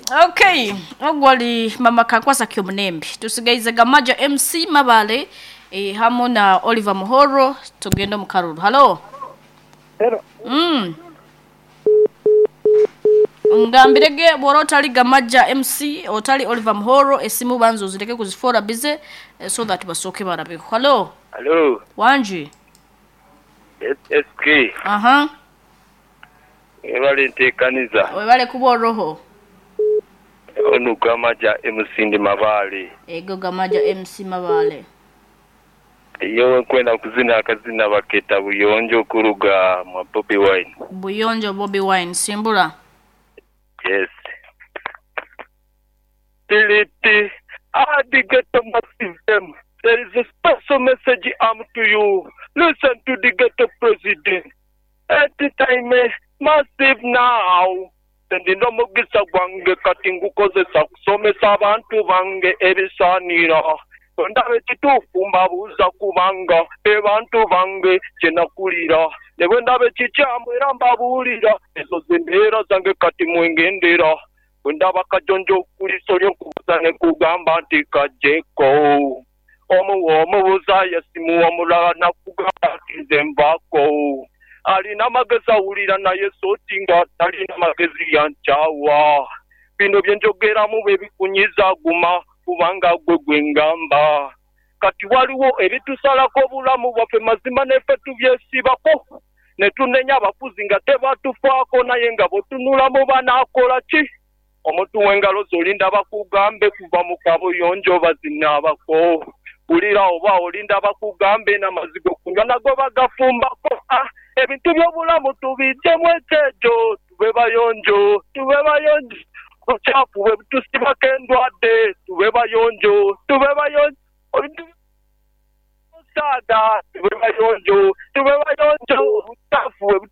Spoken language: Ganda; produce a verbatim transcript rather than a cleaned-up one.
Okay, ogwali mama kakwasa kyomunembe. Tusigaize Gamaja M C Mabale eh hamo na Oliver Muhoro tugenda mu Karuru. Hello. Hello. Mm. Ngambirege boro tali Gamaja M C otali Oliver Muhoro esimu banzo zireke kuzifora bize eh, so that basoke barabe. Hello. Hello. Wanji. S S K. Aha. Uh-huh. Ebale ntekaniza. Webale kuboroho. Onu Gamaja M C ndi Mabale. Ego Gamaja M C Mabale. Iyo kwenda kuzina akazina baketa buyonjo kuruga mwa Bobby Wine. Buyonjo Bobby Wine simbula. Yes. Tiliti adi ghetto massive them. There is a special message I'm to you. Listen to the ghetto president. At the time massive now. Tendino mugisa gwange katingu kozesa kusomesa abantu bange ebisanira. Ndabe kitufu mbabuza kubanga ebantu bange kyenakulira. Newe ndabe kikyamwe era mbabulira. Ezo zimbeera zange kati mwengendera. Ndaba kajonjo kuli solyo kubuzane kugamba nti kajeko. Omu omubuza yasimu omulala nakugamba nti mbako. Alina magezi awulira naye soti nga talina magezi yanchawa. Bino byenjogera mu bebikunyiza guma kubanga gwe gwengamba. Kati waliwo ebitusalako obulamu bwaffe mazima neffe tubyesibako. Ne tunenya abafuzi nga tebatufaako naye nga botunulamu banaakola ki? Omuntu w'engalo zolinda bakugambe kuva mu kabuyonjo bazinaabako. Ulira oba olinda bakugambe n'amazigo kunywa nago bagafumbako. Ah, ebintu by'obulamu tubiddemu ekyejo tube bayonjo tube bayonjo obucaafu bwe butusibako endwadde tube bayonjo tube bayonjo osaaga tube bayonjo tube bayonjo